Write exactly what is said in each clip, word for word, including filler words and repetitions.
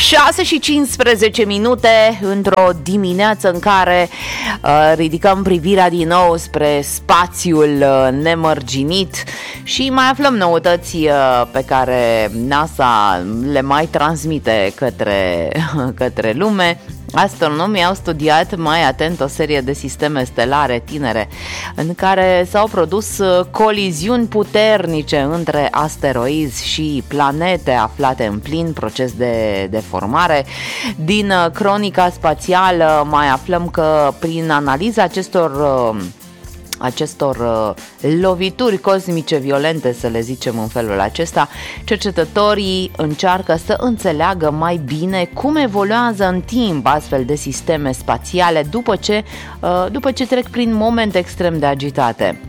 șase și cincisprezece minute într-o dimineață în care uh, ridicăm privirea din nou spre spațiul uh, nemărginit și mai aflăm noutăți uh, pe care NASA le mai transmite către, către lume. Astronomii au studiat mai atent o serie de sisteme stelare tinere în care s-au produs coliziuni puternice între asteroizi și planete aflate în plin proces de, de formare. Din cronica spațială mai aflăm că prin analiza acestor acestor uh, lovituri cosmice violente, să le zicem în felul acesta, cercetătorii încearcă să înțeleagă mai bine cum evoluează în timp astfel de sisteme spațiale după ce, uh, după ce trec prin momente extrem de agitate.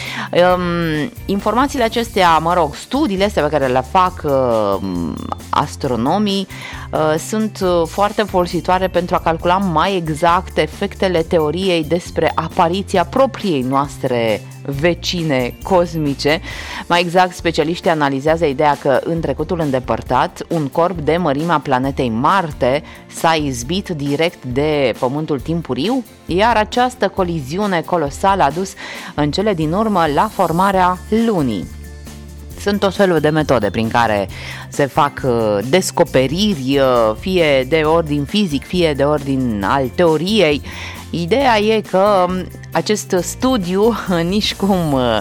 Um, informațiile acestea, mă rog, studiile astea pe care le fac uh, astronomii uh, sunt foarte folositoare pentru a calcula mai exact efectele teoriei despre apariția propriei noastre vecine cosmice. Mai exact, specialiștii analizează ideea că în trecutul îndepărtat un corp de mărimea planetei Marte s-a izbit direct de Pământul timpuriu, iar această coliziune colosală a dus în cele din urmă la formarea Lunii. Sunt tot felul de metode prin care se fac descoperiri, fie de ordin fizic, fie de ordin al teoriei. Ideea e că acest studiu nici cum uh,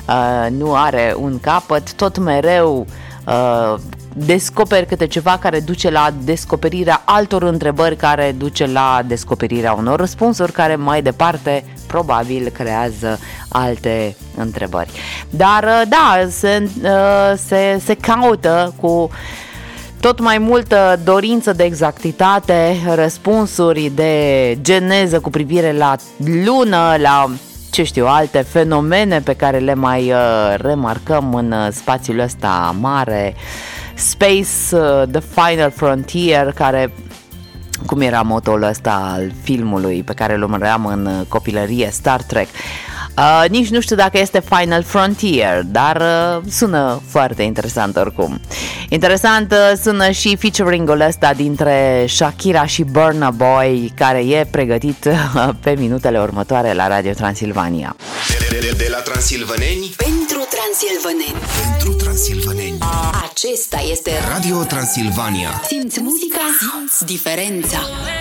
nu are un capăt, tot mereu uh, descoperi câte ceva care duce la descoperirea altor întrebări, care duce la descoperirea unor răspunsuri, care mai departe probabil creează alte întrebări. Dar da, se, se, se caută cu tot mai multă dorință de exactitate răspunsuri de geneză cu privire la lună, la, ce știu, alte fenomene pe care le mai uh, remarcăm în uh, spațiul ăsta mare. Space, uh, the final frontier, care, cum era motoul ăsta al filmului pe care îl urmăream în copilărie, Star Trek. Uh, nici nu știu dacă este Final Frontier, dar uh, sună foarte interesant oricum. Interesant uh, sună și featuring-ul ăsta dintre Shakira și Burna Boy, care e pregătit uh, pe minutele următoare la Radio Transilvania. De, de, de la Transilvaneni pentru Transilvaneni. Pentru Transilvaneni. Acesta este Radio Transilvania. Simți muzica, simți diferența.